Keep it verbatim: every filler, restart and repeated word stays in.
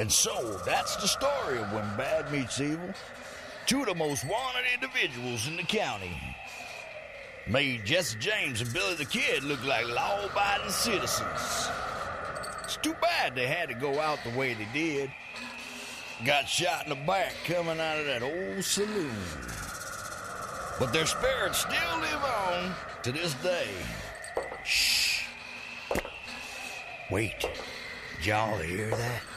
And so, that's the story of when bad meets evil. Two of the most wanted individuals in the county made Jesse James and Billy the Kid look like law-abiding citizens. It's too bad they had to go out the way they did. Got shot in the back coming out of that old saloon. But their spirits still live on to this day. Shh. Wait. Did y'all hear that?